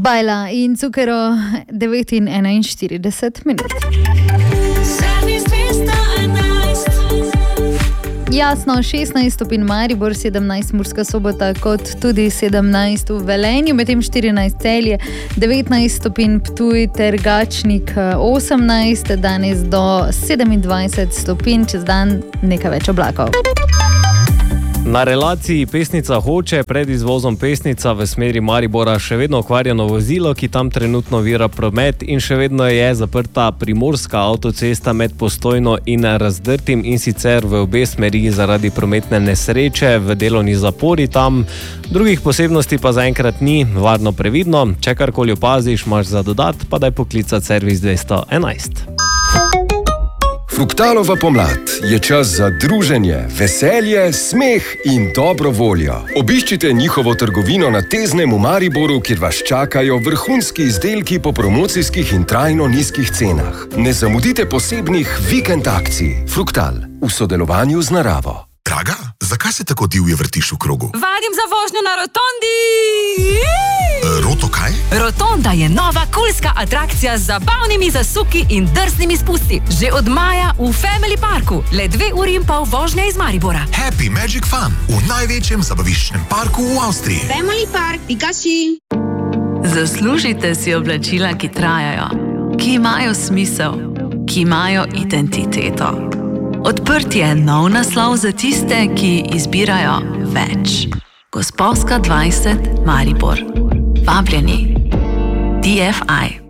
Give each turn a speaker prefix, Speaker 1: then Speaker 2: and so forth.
Speaker 1: Bajla in Cukero 9:41 minut. Jasno, 16 stopinj Maribor, 17 Murska Sobota, kot tudi 17 v Velenju, medtem 14 Celje, 19 stopinj Ptuj ter Gačnik 18, danes do 27 stopinj, čez dan nekaj več oblakov.
Speaker 2: Na relaciji Pesnica Hoče pred izvozom Pesnica v smeri Maribora še vedno okvarjeno vozilo, ki tam trenutno ovira promet, in še vedno je zaprta primorska avtocesta med Postojno in Razdrtim, in sicer v obe smeri zaradi prometne nesreče v delovni zapori tam. Drugih posebnosti pa zaenkrat ni, varno previdno. Če karkoli opaziš, imaš za dodat, pa daj poklicati servis 211.
Speaker 3: Fruktalova pomlad je čas za druženje, veselje, smeh in dobro voljo. Obiščite njihovo trgovino na Teznem v Mariboru, kjer vas čakajo vrhunski izdelki po promocijskih in trajno nizkih cenah. Ne zamudite posebnih vikend akcij. Fruktal v sodelovanju z naravo.
Speaker 4: Draga, zakaj se tako divje vrtiš v krogu?
Speaker 5: Vadim za vožnjo na rotondi!
Speaker 4: Roto kaj?
Speaker 5: Rotonda je nova kulska atrakcija z zabavnimi zasuki in drznimi spusti. Že od maja v Family Parku, le 2 uri in pol vožnje iz Maribora.
Speaker 4: Happy Magic Fun v največjem zabaviščnem parku v Avstriji.
Speaker 6: Family Park, Pikachu.
Speaker 7: Zaslužite si oblačila, ki trajajo, ki imajo smisel, ki imajo identiteto. Odprt je nov naslov za tiste, ki izbirajo več. Gosposka 20 Maribor. Vabljeni. DFI.